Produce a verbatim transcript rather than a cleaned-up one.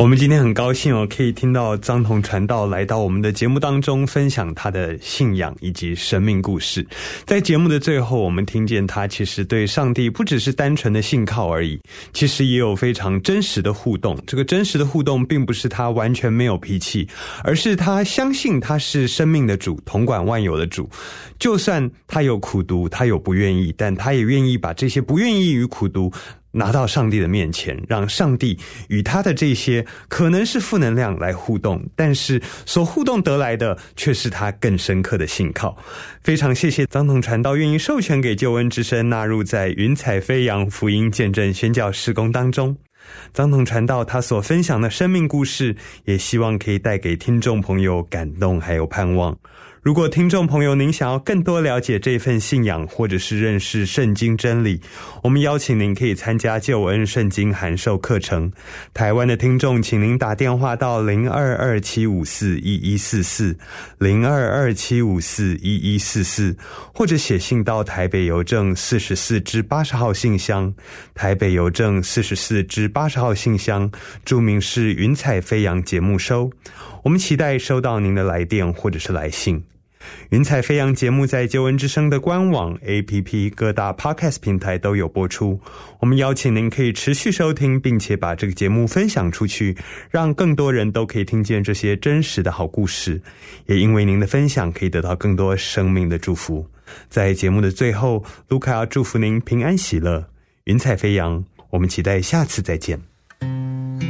我们今天很高兴哦，可以听到张同传道来到我们的节目当中，分享他的信仰以及生命故事。在节目的最后，我们听见他其实对上帝不只是单纯的信靠而已，其实也有非常真实的互动。这个真实的互动并不是他完全没有脾气，而是他相信他是生命的主，统管万有的主。就算他有苦毒，他有不愿意，但他也愿意把这些不愿意与苦毒拿到上帝的面前，让上帝与他的这些可能是负能量来互动，但是所互动得来的却是他更深刻的信靠。非常谢谢张同传道愿意授权给救恩之声纳入在云彩飞扬福音见证宣教事工当中。张同传道他所分享的生命故事，也希望可以带给听众朋友感动还有盼望。如果听众朋友您想要更多了解这份信仰，或者是认识圣经真理，我们邀请您可以参加救恩圣经函授课程。台湾的听众请您打电话到零二二七五四一一四四 零二二七五四一一四四，或者写信到台北邮政四十四支八十号信箱，台北邮政四十四支八十号信箱，注明是云彩飞扬节目收。我们期待收到您的来电或者是来信。云彩飞扬节目在救恩之声的官网 A P P 各大 Podcast 平台都有播出，我们邀请您可以持续收听，并且把这个节目分享出去，让更多人都可以听见这些真实的好故事，也因为您的分享可以得到更多生命的祝福。在节目的最后，卢卡要祝福您平安喜乐，云彩飞扬，我们期待下次再见。